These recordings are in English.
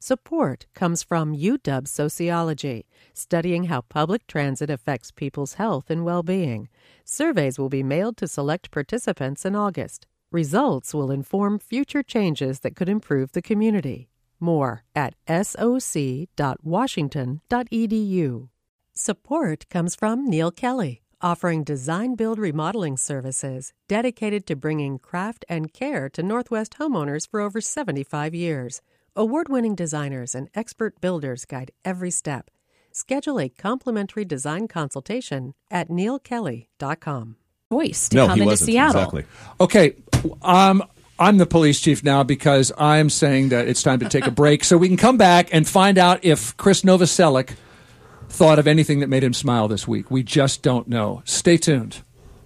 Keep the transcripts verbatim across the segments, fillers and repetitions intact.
Support comes from U W Sociology, studying how public transit affects people's health and well-being. Surveys will be mailed to select participants in August. Results will inform future changes that could improve the community. More at S O C dot washington dot e d u. Support comes from Neil Kelly, offering design-build remodeling services dedicated to bringing craft and care to Northwest homeowners for over seventy-five years. Award-winning designers and expert builders guide every step. Schedule a complimentary design consultation at neil kelly dot com. Voice to no, come he into wasn't. Seattle. Exactly. Okay, um, I'm the police chief now because I'm saying that it's time to take a break so we can come back and find out if Chris Novoselic thought of anything that made him smile this week. We just don't know. Stay tuned.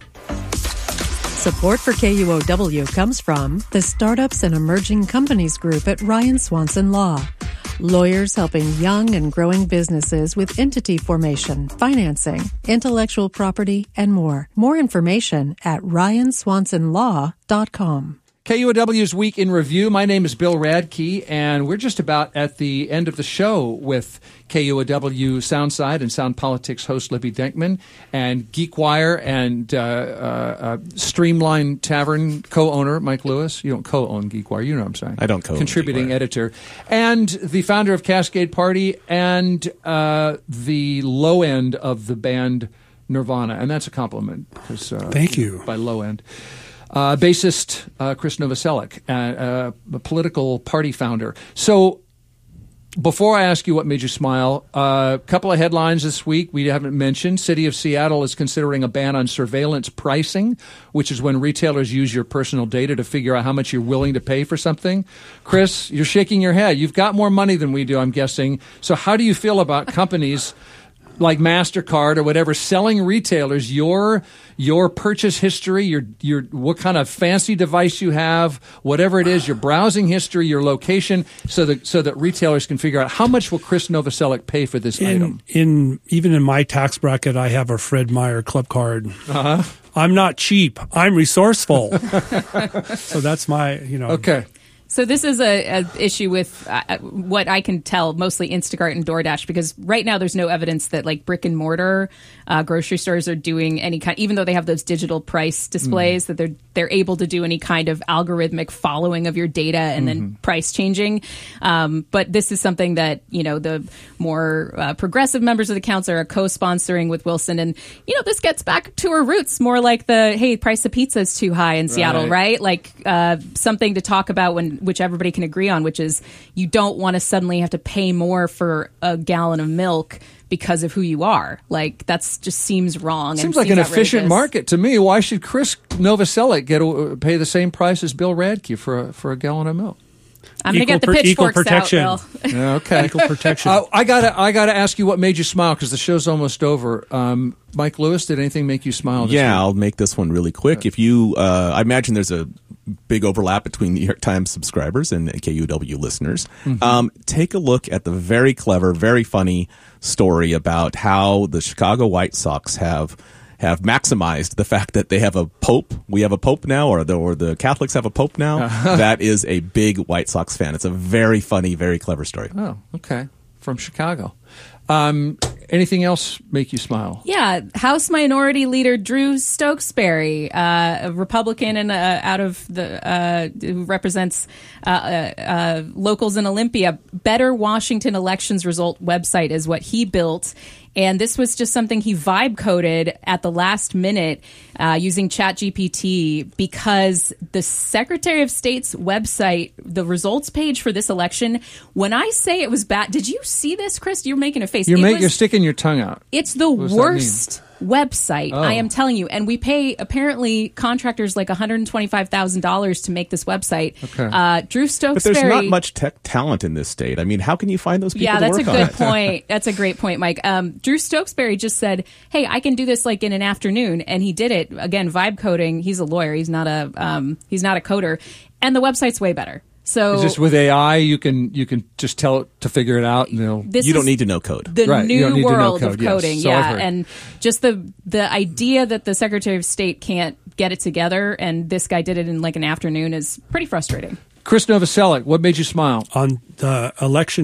Support for K U O W comes from the Startups and Emerging Companies Group at Ryan Swanson Law. Lawyers helping young and growing businesses with entity formation, financing, intellectual property, and more. More information at ryan swanson law dot com. K U O W's Week in Review. My name is Bill Radke, and we're just about at the end of the show with K U O W Soundside and Sound Politics host Libby Denkman and GeekWire and uh, uh, uh, Streamline Tavern co-owner Mike Lewis. You don't co-own GeekWire, you know what I'm saying. I don't co-own Contributing GeekWire. editor. And the founder of Cascade Party and uh, the low end of the band Nirvana. And that's a compliment. Uh, Thank you. By low end. Uh, bassist uh, Chris Novoselic, uh, uh, a political party founder. So before I ask you what made you smile, a uh, couple of headlines this week we haven't mentioned. City of Seattle is considering a ban on surveillance pricing, which is when retailers use your personal data to figure out how much you're willing to pay for something. Chris, you're shaking your head. You've got more money than we do, I'm guessing. So how do you feel about companies like MasterCard or whatever, selling retailers your your purchase history, your your what kind of fancy device you have, whatever it is, your browsing history, your location, so that so that retailers can figure out how much will Chris Novoselic pay for this in, item? In even in my tax bracket, I have a Fred Meyer club card. Uh-huh. I'm not cheap. I'm resourceful. So that's my, you know. Okay. So this is a, a issue with uh, what I can tell, mostly Instacart and DoorDash, because right now there's no evidence that like brick and mortar uh, grocery stores are doing any kind, even though they have those digital price displays, mm. that they're they're able to do any kind of algorithmic following of your data and mm-hmm. then price changing. Um, but this is something that, you know, the more uh, progressive members of the council are co-sponsoring with Wilson. And, you know, this gets back to our roots, more like the, hey, price of pizza is too high in Seattle, right? right? Like uh, something to talk about when which everybody can agree on, which is you don't want to suddenly have to pay more for a gallon of milk because of who you are. Like, that's just seems wrong. Seems and like seems an efficient outrageous. market to me. Why should Chris Novoselic get a, pay the same price as Bill Radke for a, for a gallon of milk? I'm going to get the per, pitchforks equal protection. out, Bill. Yeah, okay. Equal protection. Uh, I gotta, I gotta ask you what made you smile because the show's almost over. Um, Mike Lewis, did anything make you smile? This yeah, week? I'll make this one really quick. If you, uh, I imagine there's a big overlap between New York Times subscribers and K U W listeners. Mm-hmm. Um, take a look at the very clever, very funny story about how the Chicago White Sox have have maximized the fact that they have a pope. We have a pope now, or the or the Catholics have a pope now. Uh-huh. That is a big White Sox fan. It's a very funny, very clever story. Oh, okay. From Chicago. Um, anything else make you smile? Yeah, House Minority Leader Drew Stokesbury, uh, a Republican and uh, out of the uh, who represents uh, uh, uh, locals in Olympia. Better Washington Elections Result website is what he built. And this was just something he vibe coded at the last minute uh, using ChatGPT because the Secretary of State's website, the results page for this election, when I say it was bad, did you see this, Chris? You're making a face. You're, it make, was, you're sticking your tongue out. It's the worst website, oh. I am telling you. And we pay, apparently, contractors like one hundred twenty-five thousand dollars to make this website. Okay. Uh, Drew Stokesbury. But there's not much tech talent in this state. I mean, how can you find those people yeah, to that's work a on good it? point. That's a great point, Mike. Um, Drew Stokesbury just said, hey, I can do this like in an afternoon. And he did it. Again, vibe coding. He's a lawyer. He's not a, um, he's not a coder. And the website's way better. So is this with A I? You can you can just tell it to figure it out, and they'll. This you don't is need to know code. The right, new world code, of coding, yes. So yeah, and just the the idea that the Secretary of State can't get it together, and this guy did it in like an afternoon, is pretty frustrating. Chris Novoselic, what made you smile? On the election